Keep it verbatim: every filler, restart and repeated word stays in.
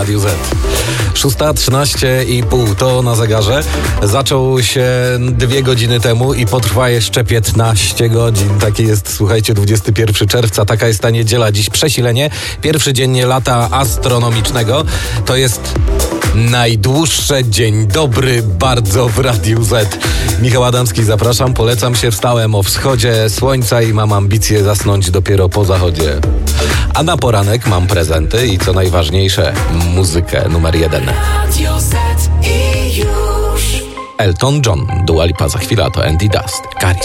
Radiu Z. szósta trzynaście i pół to na zegarze. Zaczął się dwie godziny temu i potrwa jeszcze piętnaście godzin. Takie jest, słuchajcie, dwudziestego pierwszego czerwca. Taka jest ta niedziela. Dziś przesilenie. Pierwszy dzień lata astronomicznego. To jest najdłuższy dzień dobry bardzo w Radiu Z. Michał Adamski, zapraszam. Polecam się. Wstałem o wschodzie słońca i mam ambicje zasnąć dopiero po zachodzie. A na poranek mam prezenty i co najważniejsze, muzykę numer jeden. Radio Z i już. Elton John, Dua Lipa za chwilę, to Andy Dust, Karis.